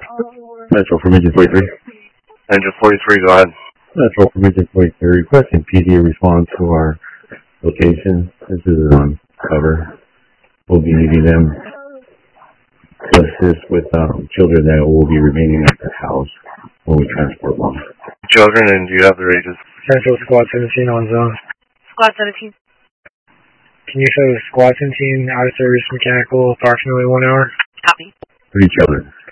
Metro from Engine 43. Engine 43, go ahead. Metro from Engine 43. Requesting PD to respond to our location. This is on cover. We'll be needing them to assist with children that will be remaining at the house when we transport them. Children, and do you have their ages? Central Squad 17 on zone. Squad 17. Can you say Squad 17 out of service mechanical approximately 1 hour? Copy. 3 children.